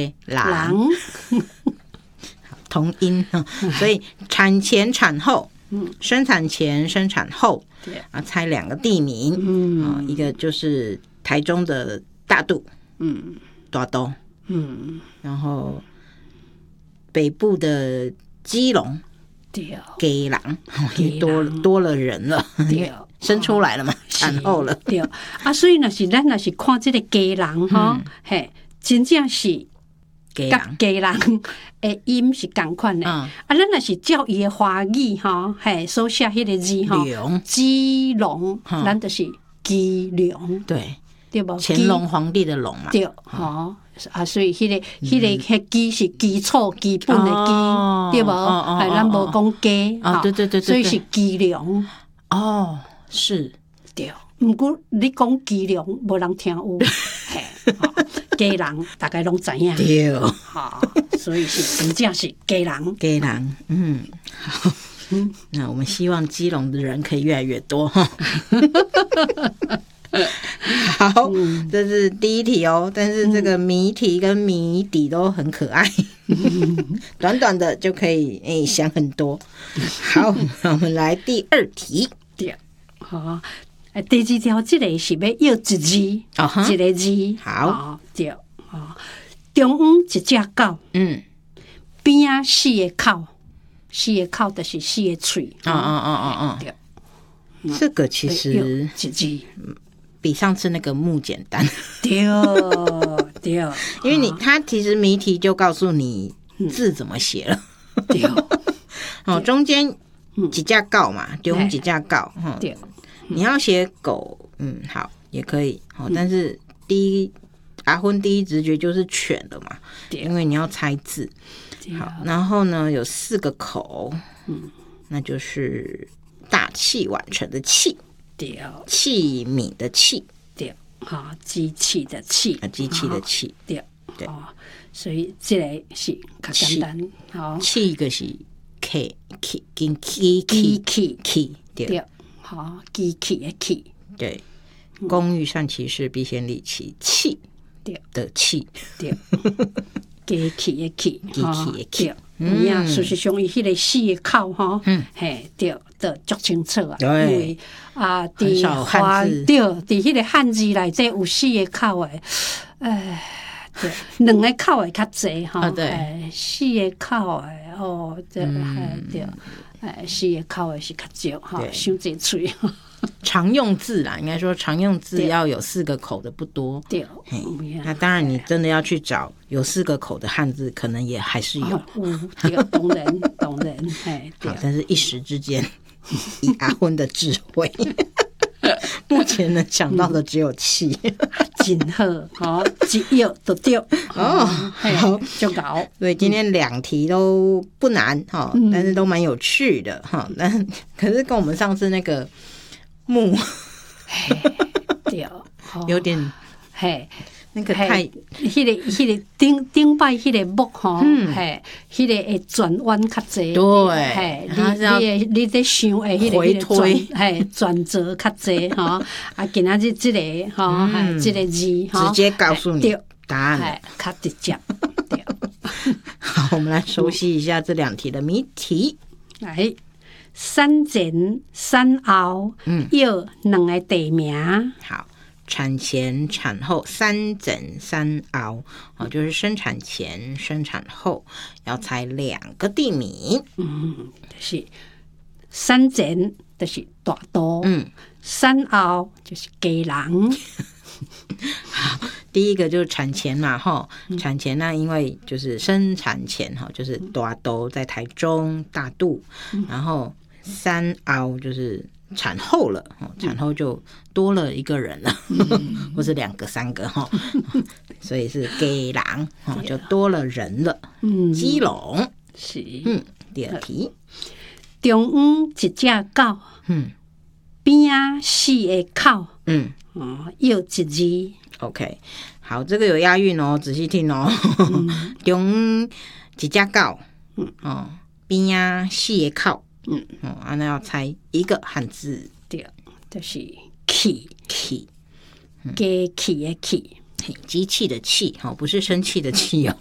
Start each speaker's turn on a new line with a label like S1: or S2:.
S1: 人同音，所以产前产后，生产前生产后啊，猜2个地名，一个就是台中的大肚，大肚，然后北部的基隆，基隆，因为多了人了，生出来了嘛，产后了，
S2: 对啊，所以咱若是看这个基隆哈，嘿，真正是。甲基隆的音是同款的，咱若是照伊的华语吼，嘿，所写迄个字吼，基隆，咱就是基隆，对无？
S1: 乾隆皇帝的隆嘛，
S2: 对，吼啊，所以迄个基是基础基本的基，对无？哎，咱无讲基，
S1: 对，
S2: 所以是基隆，
S1: 是，
S2: 对。毋过你讲基隆，无人听有，嘿。基隆大概拢知影，
S1: 对，
S2: 所以是真正是基隆，
S1: 好，那我们希望基隆的人可以越来越多哈。好，这是第一题哦，但是这个谜题跟谜底都很可爱，短短的就可以想很多。好，那我们来第2题。
S2: 对，好。第2条，这个是要要一字，一个字。
S1: 好，
S2: 对，中央一只狗，边啊4个口，4个口就是4个嘴。对，
S1: 这个其实
S2: 一字
S1: 比上次那个木简单。
S2: 对，
S1: 因为它其实谜题就告诉你字怎么写了。
S2: 对，
S1: 中间几只狗嘛，中央几只狗，
S2: 对。
S1: 你要写狗，好也可以，但是阿昏第一直觉就是犬了嘛，因为你要猜字。好，然后呢有4个口，那就是大器晚成的器，器皿的器，
S2: 对，机器的器，
S1: 机器的器，
S2: 对，所以这个是较简单，好，
S1: 器个是 K， 对。
S2: 好，机器的器，
S1: 对，工欲善其事，必先利其器，的器，
S2: 对，机器的器，
S1: 机器的器，
S2: 事实上伊迄个4个口哈，嘿，对，都足清楚啊，因为伫汉字，对，伫迄个汉字内底有4个口的，对，2个口的较济哈，
S1: 对
S2: ，4个口的对。4个口的是较少哈，伤济嘴。
S1: 常用字啦，应该说常用字要有4个口的不多。
S2: 对，
S1: 那当然你真的要去找有4个口的汉字，可能也还是有。
S2: 对，当然，
S1: 好，但是一时之间，以阿昏的智慧，目前能想到的只有气。
S2: 真好，一页都对。
S1: 好，
S2: 就搞。
S1: 所以今天2题都不难哈，但是都蛮有趣的哈。可是跟我们上次那个木，
S2: 对，
S1: 有点那个太，
S2: 迄个顶摆迄个木吼，迄个会转弯较济，
S1: 对，
S2: 你在想诶，迄个
S1: 回推，
S2: 转折较济吼，今仔日这个吼，这个字
S1: 直接告诉你答案，
S2: 较直接。对，
S1: 好，我们来熟悉一下这2题的谜题。
S2: 来，3前3后，要2个地名。
S1: 好。产前、产后3前3后，就是生产前、生产后，要猜2个地名。
S2: 就是3前就是大肚，3后就是基隆。
S1: 好，第一个就是产前嘛，产前呢，因为就是生产前就是大肚在台中大肚，然后3后就是产后了，产后就多了一个人了，或是2个3个所以是基隆就多了人了。基隆
S2: 是
S1: 第2题，
S2: 中央一只狗，边啊4个口，要一字。
S1: OK， 好，这个有押韵哦，仔细听哦。中央一只狗，边啊4个口。那要猜一个汉字，
S2: 对，就是气，机器的气，
S1: 机器的气，不是生气的气哦。